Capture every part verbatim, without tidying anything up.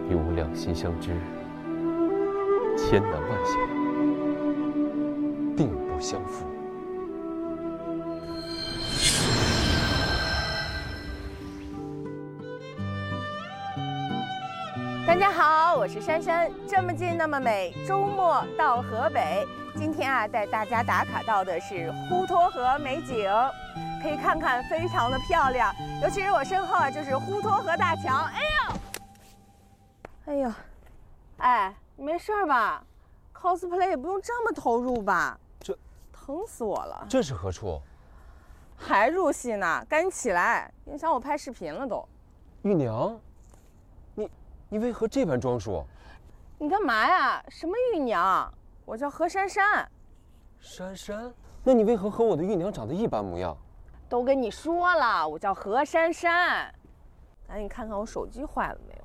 与我两心相知，千难万险，定不相负。 大家好，我是珊珊。这么近那么美，周末到河北。今天啊，带大家打卡到的是滹沱河美景，可以看看，非常的漂亮。尤其是我身后啊，就是滹沱河大桥。哎呦，哎呦，哎，你没事吧 ？cosplay 也不用这么投入吧？ 这疼死我了！ 这是何处？ 还入戏呢？赶紧起来，影响我拍视频了都。 玉娘，你你为何这般装束？ 你干嘛呀？什么玉娘？我叫何珊珊。 珊珊？那你为何和我的玉娘长得一般模样？ 都跟你说了，我叫何珊珊。赶紧看看我手机坏了没有？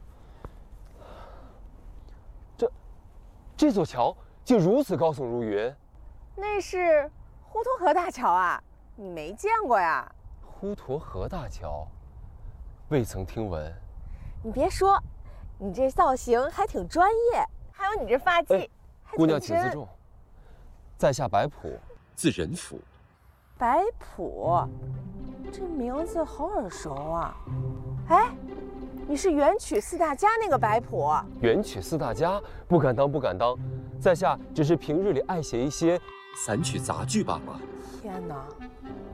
这这座桥竟如此高耸如云。 那是滹沱河大桥啊，你没见过呀？ 滹沱河大桥，未曾听闻。 你别说，你这造型还挺专业，还有你这发髻， 哎、姑娘请自重。在下白朴，字仁甫。 白朴，这名字好耳熟啊！哎，你是元曲四大家那个白朴？ 元曲四大家不敢当，不敢当。在下只是平日里爱写一些散曲杂剧罢了。 天哪，